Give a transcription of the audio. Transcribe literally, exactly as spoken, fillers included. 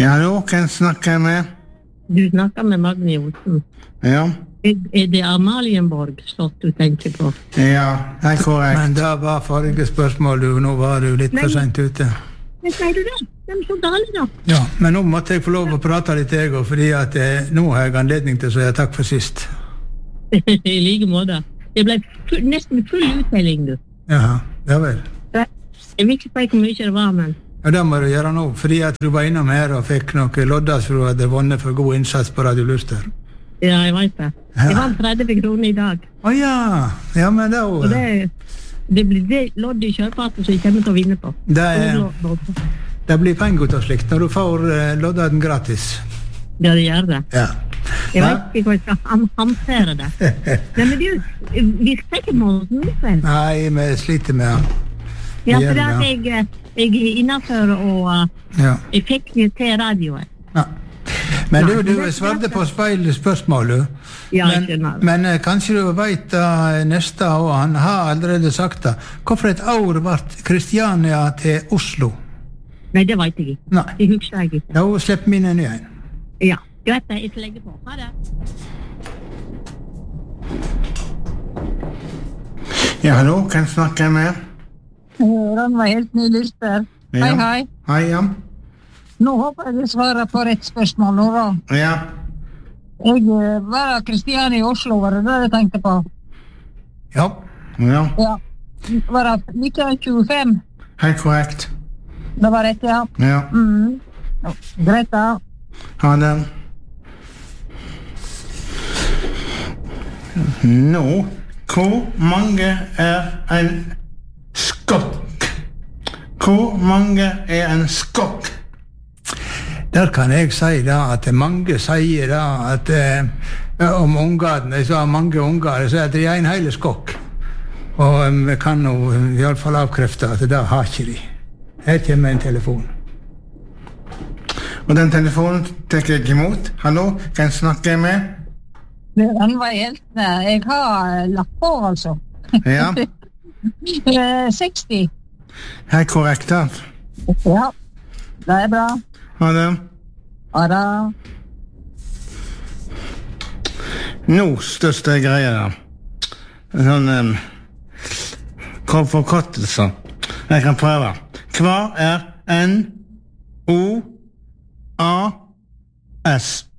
Ja, hallo, hvem snakker jeg med? Du snakker med Magne Olsen. Ja. Er, er det Amalienborg slott du tenker på? Ja, det er korrekt. Men da var forrige spørsmål, du, nå var du litt Nei. for sent ute. Men sier du det? De er så gale da. Ja, men nå måtte jeg få lov å prate litt jeg også, fordi at eh, nå har jeg anledning til å si takk for sist. I like måte. Det ble full, nesten full uttelling, du. Jaha, ja vel. Jeg vil ikke si hvor mye det var, men... Ja, det må du gjøre nå, fordi at du var innom her og fikk noe loddas for at du hadde vunnet for god innsats på Radio Luster. Ja, jeg vet det. Jeg vant tretti kroner i dag. Å ja, ja, men da... Og det, det blir det lodd i kjøreparten som jeg kommer til å vinne på. Det, er, det blir penger ut av slikt når du får uh, lodda den gratis. Ja, det gjør det. Ja. Jeg vet ikke hva jeg skal ham hamsere det. Nei, men du, virker ikke måten ut vel? Nei, vi sliter med han. Ja, for det at jeg, jeg er innenfor og uh, ja. Jeg fikk til radioen. Ja. Men du, du svarte på speilspørsmålet. Ja, men, men uh, kanskje du vet uh, neste år, han har allerede sagt det. Hvorfor et år ble Kristiania til Oslo? Nei, det vet jeg ikke. Nei. Det husker jeg ikke. Da slipper vi inn en igjen. Ja, du vet det, jeg skal legge på. Ha det. Ja, hallo, hvem snakker jeg med? Den var helt ny Luster. Ja. Hei, hei. Hei, ja. Nå håper jeg du svarer på rett spørsmål nå da. Ja. Jeg var Kristiania i Oslo, var det det jeg tenkte på? Ja. Ja. Ja. Var det nitten tjuefem? Helt korrekt. Det var rett, ja. Ja. Mm. Ja. Greit da. Ha det. Nå, hvor mange er en skokk? Hvor mange er en skokk? Der kan jeg si da at mange sier da at eh, om ungene, jeg sa mange unger, så at det er en hele skokk. Og um, vi kan jo i alle fall avkrefte at det har ikke de. Her kommer en telefon. Og den telefonen tekker jeg imot. Hallo, hvem snakker jeg med? Den var helt, jeg har lagt på altså. Ja. seksti. Helt korrekt da. Ja, det er bra. Ha det. Ha det. Nå største greia da. Sånn um, forkortelser. Jeg kan prøve. Hva er N O A S?